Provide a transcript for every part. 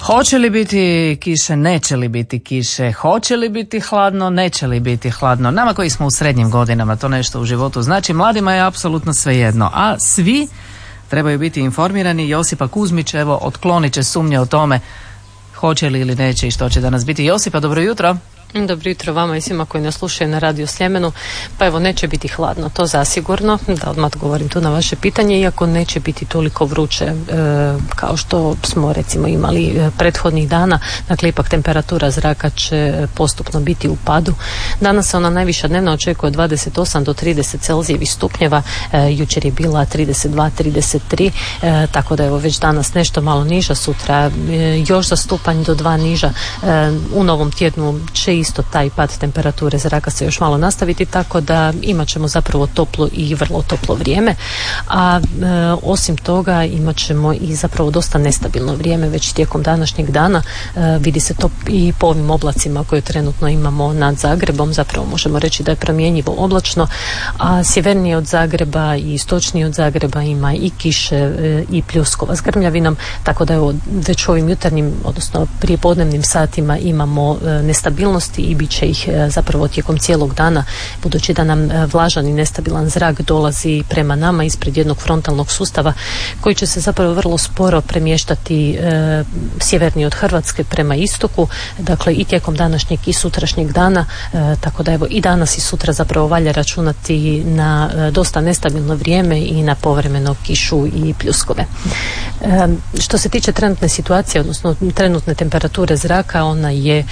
Hoće li biti kiše, neće li biti kiše, hoće li biti hladno, neće li biti hladno. Nama koji smo u srednjim godinama to nešto u životu znači, mladima je apsolutno svejedno, a svi trebaju biti informirani. Josipa Kuzmić, evo, otklonit će sumnje o tome hoće li ili neće i što će danas biti. Josipa, dobro jutro. Dobro jutro vama i svima koji nas slušaju na Radio Sljemenu. Pa evo, neće biti hladno, to zasigurno, da odmah govorim tu na vaše pitanje, iako neće biti toliko vruće kao što smo recimo imali prethodnih dana. Dakle, ipak temperatura zraka će postupno biti u padu. Danas se ona najviša dnevna očekuje od 28 do 30 Celzijevih stupnjeva, jučer je bila 32-33, tako da evo već danas nešto malo niža, sutra još za stupanj do 2 niža. U novom tjednu će isto taj pad temperature zraka se još malo nastaviti, tako da imat ćemo zapravo toplo i vrlo toplo vrijeme, a osim toga imat ćemo i zapravo dosta nestabilno vrijeme već tijekom današnjeg dana. Vidi se to i po ovim oblacima koje trenutno imamo nad Zagrebom, zapravo možemo reći da je promjenjivo oblačno, a sjevernije od Zagreba i istočnije od Zagreba ima i kiše i pljuskova s grmljavinom, tako da evo već u ovim jutarnjim, odnosno prijepodnevnim satima imamo nestabilnost i bit će ih zapravo tijekom cijelog dana, budući da nam vlažan i nestabilan zrak dolazi prema nama ispred jednog frontalnog sustava koji će se zapravo vrlo sporo premještati sjevernije od Hrvatske prema istoku, dakle i tijekom današnjeg i sutrašnjeg dana, tako da evo i danas i sutra zapravo valja računati na dosta nestabilno vrijeme i na povremeno kišu i pljuskove. Što se tiče trenutne situacije, odnosno trenutne temperature zraka, ona je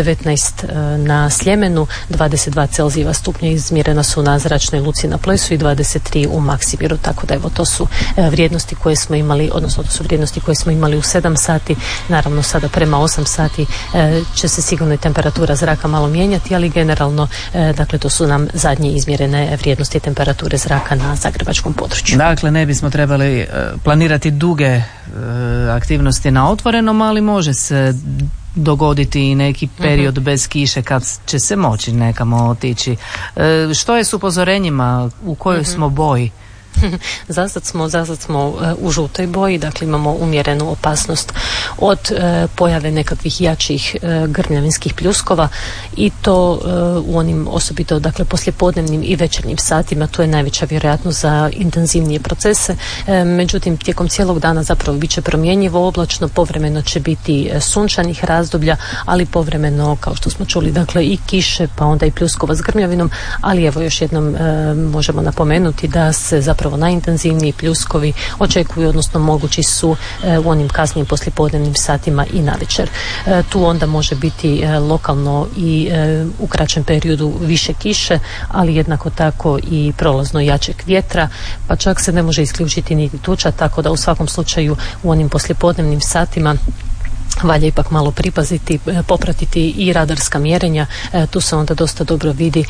19 na Sljemenu, 22 Celzijeva stupnja izmjerena su na zračnoj luci na Plesu i 23 u Maksimiru, tako da evo to su vrijednosti koje smo imali, odnosno to su vrijednosti koje smo imali u 7 sati. Naravno sada prema 8 sati će se sigurno i temperatura zraka malo mijenjati, ali generalno dakle to su nam zadnje izmjerene vrijednosti temperature zraka na zagrebačkom području. Dakle, ne bismo trebali planirati duge aktivnosti na otvorenom, ali može se dogoditi i neki period bez kiše kad će se moći nekamo otići. Što je s upozorenjima, u kojoj smo boji? Zasad smo u žutoj boji, dakle imamo umjerenu opasnost od pojave nekakvih jačih grmljavinskih pljuskova i to u onim osobito dakle poslijepodnevnim i večernjim satima. Tu je najveća vjerojatnost za intenzivnije procese, međutim tijekom cijelog dana zapravo bit će promjenjivo oblačno, povremeno će biti sunčanih razdoblja, ali povremeno, kao što smo čuli, dakle i kiše, pa onda i pljuskova s grmljavinom, ali evo još jednom možemo napomenuti da se zapravo najintenzivniji pljuskovi očekuju, odnosno mogući su u onim kasnijim poslijepodnevnim satima i navečer. Tu onda može biti lokalno i u kraćem periodu više kiše, ali jednako tako i prolazno jačeg vjetra, pa čak se ne može isključiti niti tuča, tako da u svakom slučaju u onim poslijepodnevnim satima valja ipak malo pripaziti, popratiti i radarska mjerenja. Tu se onda dosta dobro vidi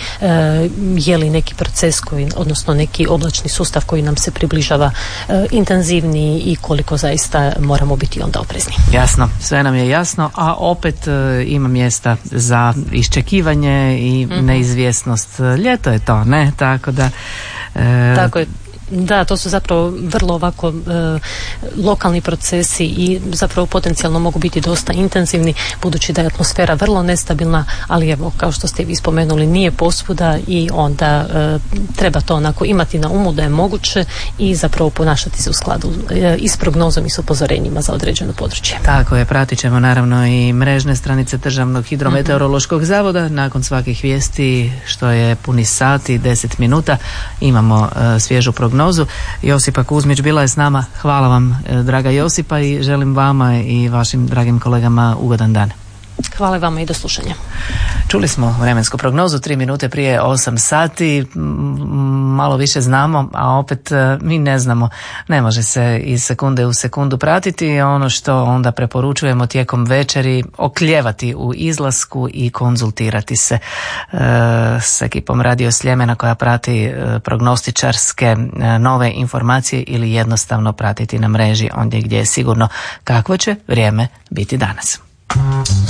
je li neki proces odnosno neki oblačni sustav koji nam se približava intenzivniji i koliko zaista moramo biti onda oprezni. Jasno, sve nam je jasno, a opet ima mjesta za iščekivanje i neizvjesnost. Ljeto je to, ne? Tako da... Tako je. Da, to su zapravo vrlo ovako lokalni procesi i zapravo potencijalno mogu biti dosta intenzivni, budući da je atmosfera vrlo nestabilna, ali evo, kao što ste vi spomenuli, nije posvuda i onda treba to onako imati na umu da je moguće i zapravo ponašati se u skladu i s prognozom i s upozorenjima za određeno područje. Tako je, pratit ćemo naravno i mrežne stranice Državnog hidrometeorološkog zavoda. Nakon svakih vijesti, što je puni sat i 10 minuta, imamo svježu prognozu. Josipa Kuzmić bila je s nama. Hvala vam, draga Josipa, i želim vama i vašim dragim kolegama ugodan dan. Hvala vama i do slušanja. Čuli smo vremensku prognozu 3 minute prije 8 sati. Malo više znamo, a opet mi ne znamo. Ne može se iz sekunde u sekundu pratiti. Ono što onda preporučujemo tijekom večeri, oklijevati u izlasku i konzultirati se s ekipom Radio Sljemena koja prati prognostičarske nove informacije ili jednostavno pratiti na mreži ondje gdje je sigurno kakvo će vrijeme biti danas.